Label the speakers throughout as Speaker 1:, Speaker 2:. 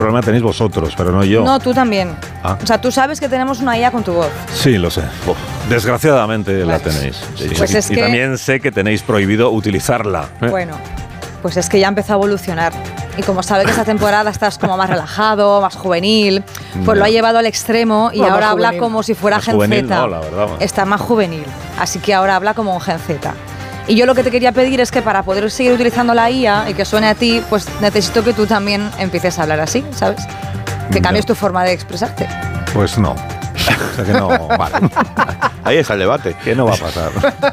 Speaker 1: problema tenéis vosotros, pero no yo.
Speaker 2: No, tú también.
Speaker 1: Ah.
Speaker 2: O sea, tú sabes que tenemos una IA con tu voz.
Speaker 1: Sí, lo sé. Desgraciadamente la tenéis.
Speaker 2: Pues es
Speaker 1: y
Speaker 2: que...
Speaker 1: también sé que tenéis prohibido utilizarla.
Speaker 2: Bueno, pues es que ya empezó a evolucionar. Y como sabe que esta temporada estás como más relajado, más juvenil, pues lo ha llevado al extremo y ahora habla
Speaker 3: juvenil.
Speaker 2: como si fuera
Speaker 1: Más
Speaker 2: Gen
Speaker 1: juvenil,
Speaker 2: Z.
Speaker 1: no, la verdad.
Speaker 2: Está más juvenil. Así que ahora habla como un Gen Z. Y yo lo que te quería pedir es que para poder seguir utilizando la IA y que suene a ti, pues necesito que tú también empieces a hablar así, ¿sabes? Que cambies tu forma de expresarte.
Speaker 1: Pues no. O sea que no. Vale.
Speaker 4: Ahí está el debate.
Speaker 1: Que no va a pasar.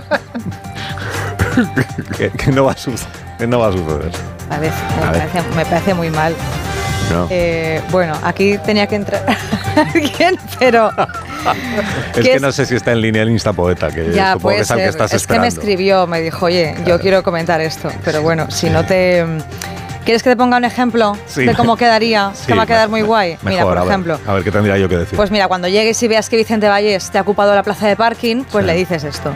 Speaker 1: que no va a suceder. Que no va a suceder.
Speaker 2: Me parece muy mal.
Speaker 4: No.
Speaker 2: Bueno, aquí tenía que entrar alguien, pero...
Speaker 1: Es que no sé si está en línea el Instapoeta, que
Speaker 2: ya,
Speaker 1: supongo que es al que estás
Speaker 2: es
Speaker 1: esperando.
Speaker 2: que me escribió, me dijo, oye, yo quiero comentar esto, pero bueno, si no te... ¿Quieres que te ponga un ejemplo de cómo quedaría?
Speaker 1: Sí,
Speaker 2: que va a quedar muy guay.
Speaker 1: Mejor,
Speaker 2: mira, por ejemplo.
Speaker 1: A ver, ¿qué tendría yo que decir?
Speaker 2: Pues mira, cuando llegues y veas que Vicente Vallés te ha ocupado la plaza de parking, pues le dices esto.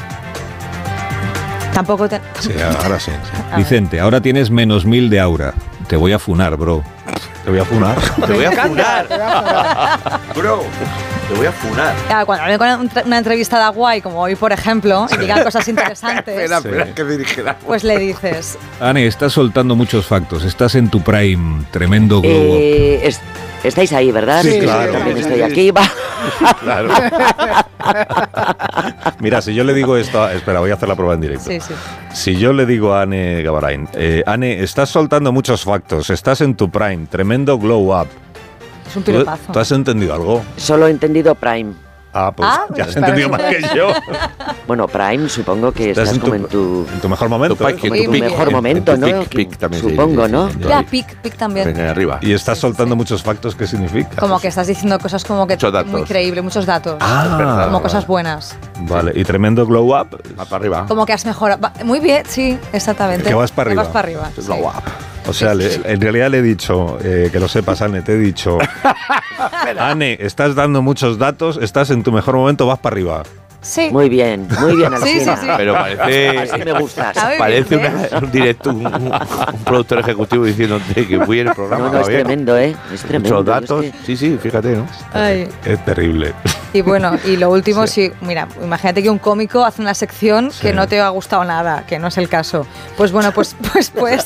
Speaker 2: Tampoco te...
Speaker 1: Sí, ahora sí.
Speaker 5: Vicente, ahora tienes menos 1000 de aura. Te voy a funar, bro.
Speaker 1: Te voy a funar.
Speaker 4: Te voy a funar. Bro, te voy a funar.
Speaker 2: Claro, cuando me con una entrevistada guay, como hoy, por ejemplo, y digan cosas interesantes,
Speaker 4: Espera, que dirigirá.
Speaker 2: pues le dices...
Speaker 5: Ane, estás soltando muchos factos. Estás en tu prime. Tremendo glow up.
Speaker 6: Estáis ahí, ¿verdad?
Speaker 3: Sí, claro.
Speaker 6: Yo también estoy aquí. Va.
Speaker 1: Claro. Mira, si yo le digo esto... Espera, voy a hacer la prueba en directo.
Speaker 2: Sí, sí.
Speaker 1: Si yo le digo a Ane Gabarain, Ane, estás soltando muchos factos, estás en tu prime, tremendo glow up.
Speaker 2: Es un piropazo.
Speaker 1: ¿Tú has entendido algo?
Speaker 6: Solo he entendido Prime.
Speaker 1: Ah, pues ya has entendido más que yo.
Speaker 6: Bueno, Prime, supongo que estás como en tu
Speaker 1: mejor momento.
Speaker 6: como en tu mejor momento, ¿no?
Speaker 4: Pic también.
Speaker 6: Supongo, ¿no?
Speaker 2: Ya, pic también.
Speaker 4: Venga, arriba.
Speaker 1: Y estás soltando muchos factos, ¿qué significa?
Speaker 2: Como que estás diciendo cosas como que
Speaker 4: Muchos datos.
Speaker 2: muy creíble, muchos datos.
Speaker 1: Ah,
Speaker 2: Como cosas buenas.
Speaker 1: Vale, y tremendo glow up.
Speaker 4: Va para arriba.
Speaker 2: Como que has mejorado. Muy bien, sí, exactamente.
Speaker 1: Que vas para arriba.
Speaker 2: Que vas para arriba.
Speaker 4: Es
Speaker 2: sí.
Speaker 4: glow up.
Speaker 1: O sea, en realidad le he dicho, que lo sepas, Ane, te he dicho, Ane, estás dando muchos datos, estás en tu mejor momento, vas para arriba.
Speaker 2: Sí.
Speaker 6: Muy bien, Alcina.
Speaker 2: Sí, sí, sí.
Speaker 4: Pero parece...
Speaker 6: Así me gustas.
Speaker 2: Está muy
Speaker 4: Parece
Speaker 2: bien, ¿eh?
Speaker 4: un directo, un productor ejecutivo diciéndote que fui en el programa.
Speaker 6: No, es
Speaker 4: va bien.
Speaker 6: tremendo, ¿eh? Es tremendo.
Speaker 4: Muchos datos.
Speaker 6: Es que-
Speaker 4: Sí, fíjate, ¿no?
Speaker 2: Ay.
Speaker 1: Es terrible.
Speaker 2: Y bueno, y lo último, sí. Mira, imagínate que un cómico hace una sección que no te ha gustado nada, que no es el caso. Pues bueno, pues puedes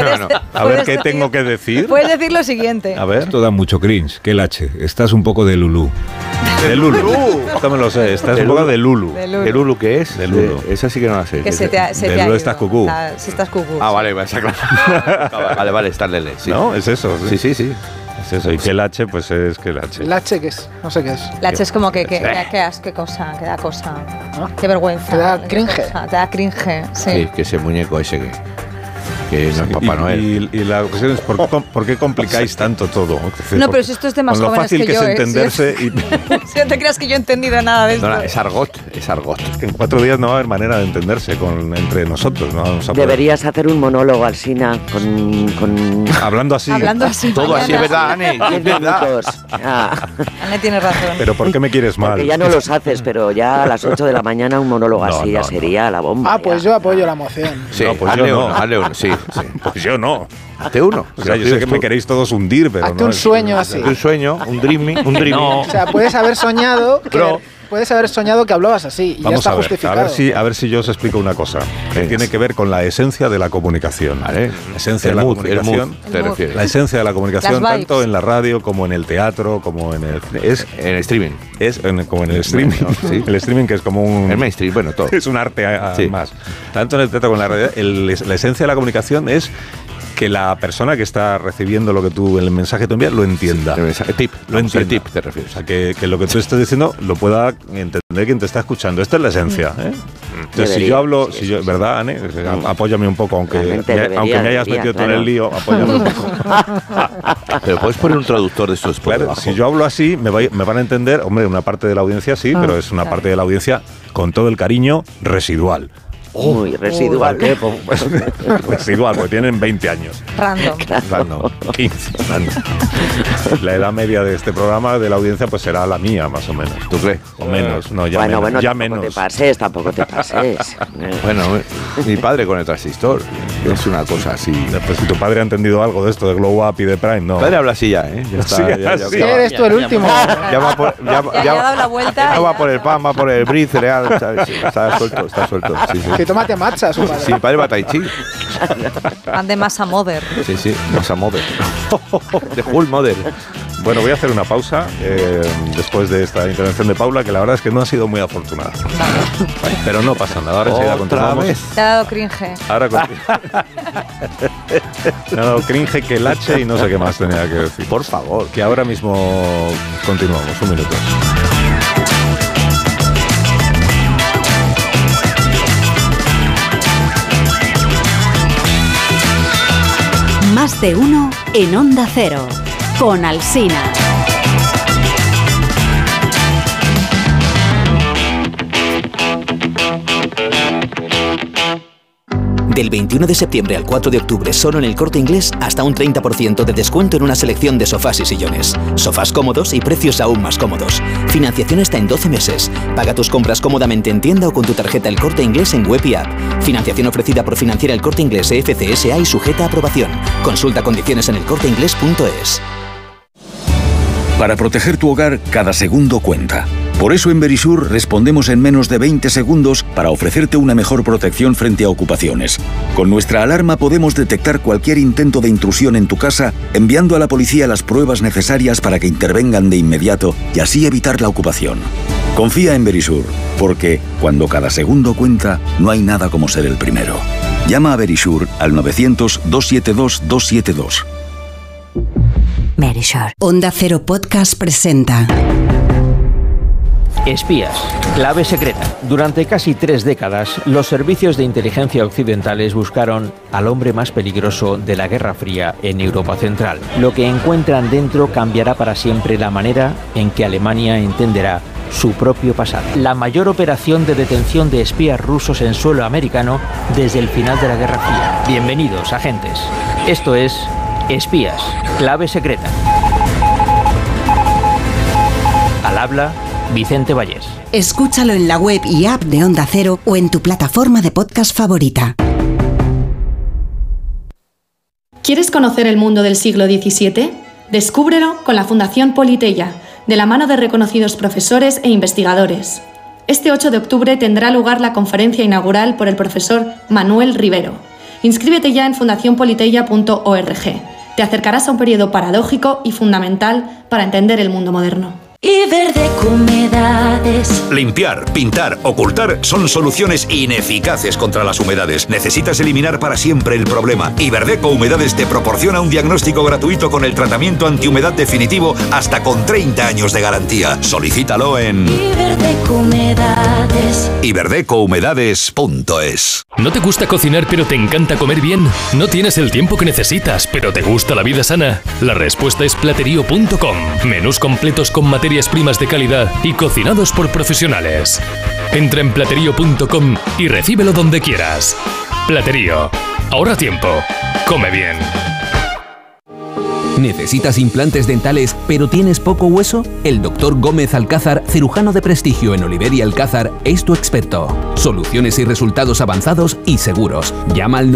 Speaker 1: A ver, ¿qué tengo que decir?
Speaker 2: Puedes decir lo siguiente.
Speaker 1: A ver.
Speaker 5: Esto da mucho cringe. Que el H. Estás un poco de Lulú.
Speaker 1: De Lulu. Esto me lo sé, estás un poco de Lulu.
Speaker 2: De Lulu.
Speaker 4: ¿De Lulu qué es?
Speaker 1: De Lulu.
Speaker 4: Esa sí que no la sé.
Speaker 2: Que se te ha
Speaker 1: de Lulu
Speaker 2: ido.
Speaker 1: estás cucú.
Speaker 2: Si estás cucú.
Speaker 4: Ah,
Speaker 2: sí.
Speaker 4: vale, va a claro. Vale, está Lele. Sí.
Speaker 1: ¿No? Es eso.
Speaker 4: Sí.
Speaker 1: Es eso. Y que el H, pues es que el H.
Speaker 3: ¿El H qué es? No sé qué es.
Speaker 2: La H es como que qué cosa, que da cosa. Qué vergüenza.
Speaker 3: Te da
Speaker 2: qué
Speaker 3: cringe.
Speaker 2: cosa, Te da cringe, sí.
Speaker 4: Sí, que ese muñeco ese que no es Papá Noel.
Speaker 1: Y la cuestión es, ¿por qué complicáis tanto todo? Es decir,
Speaker 2: No, pero si esto es de más
Speaker 1: con lo
Speaker 2: jóvenes
Speaker 1: fácil
Speaker 2: que
Speaker 1: que
Speaker 2: yo,
Speaker 1: es
Speaker 2: ¿eh?
Speaker 1: entenderse y
Speaker 2: Si no te creas que yo he entendido nada de esto.
Speaker 4: No, es argot.
Speaker 1: en 4 días no va a haber manera de entenderse entre nosotros. No vamos a poder.
Speaker 6: Deberías hacer un monólogo, Alsina, con
Speaker 1: Hablando así.
Speaker 2: Hablando así.
Speaker 4: Todo así es verdad, Ane.
Speaker 6: 10
Speaker 4: Es verdad.
Speaker 6: minutos.
Speaker 2: Anne tiene razón.
Speaker 1: Pero ¿por qué me quieres mal?
Speaker 6: Porque ya no los haces, pero ya a las 8 de la mañana un monólogo
Speaker 1: No,
Speaker 6: así ya
Speaker 1: no,
Speaker 6: sería la bomba.
Speaker 3: Ah, pues
Speaker 6: ya.
Speaker 3: yo apoyo la moción.
Speaker 4: Sí,
Speaker 1: No, pues
Speaker 4: hazle
Speaker 1: yo no.
Speaker 4: uno, hazle uno. Sí.
Speaker 1: Pues yo no.
Speaker 4: Hazte uno.
Speaker 1: O sea, yo sé que me queréis todos hundir, pero
Speaker 3: Hazte
Speaker 1: no.
Speaker 3: un sueño así.
Speaker 4: Un sueño, un dreaming.
Speaker 3: O sea, puedes haber soñado
Speaker 4: Bro.
Speaker 3: que hablabas así y ya
Speaker 1: Vamos
Speaker 3: está
Speaker 1: a ver,
Speaker 3: justificado.
Speaker 1: a ver si yo os explico una cosa que tiene que ver con la esencia de la comunicación.
Speaker 4: Vale.
Speaker 1: La esencia
Speaker 4: El
Speaker 1: de la
Speaker 4: mood,
Speaker 1: comunicación.
Speaker 4: te
Speaker 2: El mood.
Speaker 4: refieres.
Speaker 1: La esencia de la comunicación,
Speaker 2: Las vibes.
Speaker 1: tanto en la radio como en el teatro, como en el
Speaker 4: En streaming.
Speaker 1: como en el streaming.
Speaker 4: Sí.
Speaker 1: El streaming, que es como un
Speaker 4: El mainstream, bueno, todo.
Speaker 1: es un arte
Speaker 4: Sí.
Speaker 1: más. Tanto en el teatro como en la radio, la esencia de la comunicación es que la persona que está recibiendo lo que tú, el mensaje que tú envías, lo entienda.
Speaker 4: El tip.
Speaker 1: Lo
Speaker 4: Vamos, el
Speaker 1: entienda.
Speaker 4: tip te
Speaker 1: O
Speaker 4: refieres.
Speaker 1: sea, que lo que tú estás diciendo lo pueda entender quien te está escuchando. Esta es la esencia. ¿eh? Entonces, si
Speaker 6: Debería,
Speaker 1: yo hablo,
Speaker 6: sí,
Speaker 1: ¿verdad, Ane? Apóyame un poco, aunque
Speaker 6: Realmente
Speaker 1: aunque me hayas
Speaker 6: debería,
Speaker 1: metido tú en
Speaker 6: claro.
Speaker 1: el lío, apóyame un poco.
Speaker 4: Pero puedes poner un traductor de estos por
Speaker 1: Claro,
Speaker 4: debajo.
Speaker 1: si yo hablo así, me van a entender, hombre, una parte de la audiencia sí, pero es una parte de la audiencia con todo el cariño residual.
Speaker 6: Muy residual.
Speaker 1: ¿Para qué? Pues, residual, porque tienen 20 años.
Speaker 2: Random.
Speaker 1: Random. 15. Random. La edad media de este programa, de la audiencia, pues será la mía, más o menos.
Speaker 4: ¿Tú crees?
Speaker 1: O menos. No, ya
Speaker 6: Bueno,
Speaker 1: menos. Ya
Speaker 6: tampoco
Speaker 1: menos.
Speaker 6: tampoco te pases.
Speaker 4: Bueno, mi padre con el transistor. Es una cosa así.
Speaker 1: Pues si tu padre ha entendido algo de esto, de Glow Up y de Prime, no.
Speaker 4: Mi padre habla así ya, ¿eh? Ya está.
Speaker 1: Sí,
Speaker 4: ya
Speaker 1: así.
Speaker 3: Sí, eres tú el último.
Speaker 4: Ya va por,
Speaker 2: Ya ha dado la vuelta.
Speaker 4: No va por el pan, va por el brie cereal. Está suelto, está suelto. Sí, sí.
Speaker 3: Que tómate matcha, su padre.
Speaker 4: Sí, mi padre va a Tai Chi.
Speaker 2: Van de masa mother.
Speaker 4: Sí, sí, Masa Mother. De Hull Mother.
Speaker 1: Bueno, voy a hacer una pausa después de esta intervención de Paula, que la verdad es que no ha sido muy afortunada. Pero no pasa nada, ahora enseguida
Speaker 4: Otra
Speaker 1: continuamos.
Speaker 4: vez.
Speaker 2: Te ha dado cringe.
Speaker 1: Ahora me ha dado cringe, que lache y no sé qué más tenía que decir.
Speaker 4: Por favor.
Speaker 1: Que ahora mismo continuamos. Un minuto.
Speaker 7: Más de uno en Onda Cero, con Alsina.
Speaker 8: Del 21 de septiembre al 4 de octubre, solo en El Corte Inglés, hasta un 30% de descuento en una selección de sofás y sillones. Sofás cómodos y precios aún más cómodos. Financiación hasta en 12 meses. Paga tus compras cómodamente en tienda o con tu tarjeta El Corte Inglés en web y app. Financiación ofrecida por Financiera El Corte Inglés FCSA y sujeta a aprobación. Consulta condiciones en elcorteinglés.es.
Speaker 5: Para proteger tu hogar, cada segundo cuenta. Por eso en Verisur respondemos en menos de 20 segundos para ofrecerte una mejor protección frente a ocupaciones. Con nuestra alarma podemos detectar cualquier intento de intrusión en tu casa, enviando a la policía las pruebas necesarias para que intervengan de inmediato y así evitar la ocupación. Confía en Verisur, porque cuando cada segundo cuenta, no hay nada como ser el primero. Llama a Verisur al 900-272-272.
Speaker 7: Verisur. Onda Cero Podcast presenta
Speaker 9: Espías, clave secreta. Durante casi 3 décadas, los servicios de inteligencia occidentales buscaron al hombre más peligroso de la Guerra Fría en Europa Central. Lo que encuentran dentro cambiará para siempre la manera en que Alemania entenderá su propio pasado. La mayor operación de detención de espías rusos en suelo americano desde el final de la Guerra Fría. Bienvenidos, agentes. Esto es Espías, clave secreta. Al habla Vicente Vallés.
Speaker 7: Escúchalo en la web y app de Onda Cero o en tu plataforma de podcast favorita.
Speaker 10: ¿Quieres conocer el mundo del siglo XVII? Descúbrelo con la Fundación Politeia, de la mano de reconocidos profesores e investigadores. Este 8 de octubre tendrá lugar la conferencia inaugural por el profesor Manuel Rivero. Inscríbete ya en fundacionpoliteia.org. Te acercarás a un periodo paradójico y fundamental para entender el mundo moderno.
Speaker 11: Iberdeco Humedades.
Speaker 12: Limpiar, pintar, ocultar son soluciones ineficaces contra las humedades. Necesitas eliminar para siempre el problema. Iberdeco Humedades te proporciona un diagnóstico gratuito con el tratamiento antihumedad definitivo hasta con 30 años de garantía. Solicítalo en
Speaker 11: Iberdeco Humedades.
Speaker 12: iberdecohumedades.es.
Speaker 13: ¿No te gusta cocinar pero te encanta comer bien? ¿No tienes el tiempo que necesitas pero te gusta la vida sana? La respuesta es platerío.com. Menús completos con materias primas de calidad y cocinados por profesionales. Entra en platerío.com y recíbelo donde quieras. Platerío. Ahorra tiempo. Come bien.
Speaker 14: ¿Necesitas implantes dentales pero tienes poco hueso? El Dr. Gómez Alcázar, cirujano de prestigio en Oliver y Alcázar, es tu experto. Soluciones y resultados avanzados y seguros. Llama al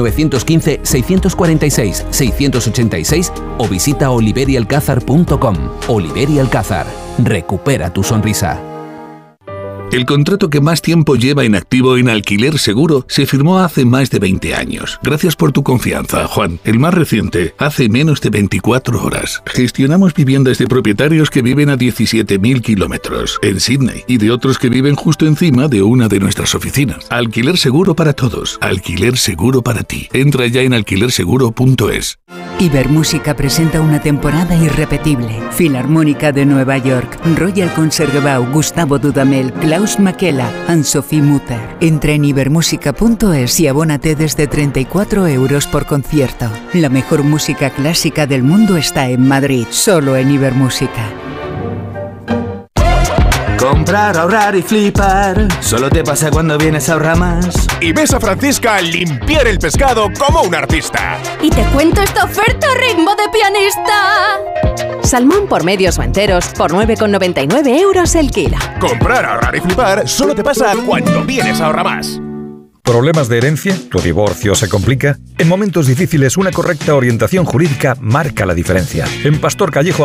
Speaker 14: 915-646-686 o visita oliverialcázar.com. Oliver y Alcázar. Recupera tu sonrisa.
Speaker 5: El contrato que más tiempo lleva en activo en Alquiler Seguro se firmó hace más de 20 años. Gracias por tu confianza, Juan. El más reciente, hace menos de 24 horas. Gestionamos viviendas de propietarios que viven a 17.000 kilómetros en Sydney y de otros que viven justo encima de una de nuestras oficinas. Alquiler Seguro para todos. Alquiler Seguro para ti. Entra ya en alquilerseguro.es.
Speaker 15: Ibermúsica presenta una temporada irrepetible. Filarmónica de Nueva York, Royal Concertgebouw, Gustavo Dudamel, Klaus Makela, Anne-Sophie Mutter. Entra en ibermúsica.es y abónate desde 34 € por concierto. La mejor música clásica del mundo está en Madrid, solo en Ibermúsica.
Speaker 16: Comprar, ahorrar y flipar. Solo te pasa cuando vienes a Ahorramás.
Speaker 17: Y ves a Francisca limpiar el pescado como un artista.
Speaker 18: Y te cuento esta oferta ritmo de pianista. Salmón por medios o enteros por 9,99 € el kilo.
Speaker 17: Comprar, ahorrar y flipar solo te pasa cuando vienes a Ahorramás.
Speaker 19: ¿Problemas de herencia? ¿Tu divorcio se complica? En momentos difíciles, una correcta orientación jurídica marca la diferencia. En Pastor Callejo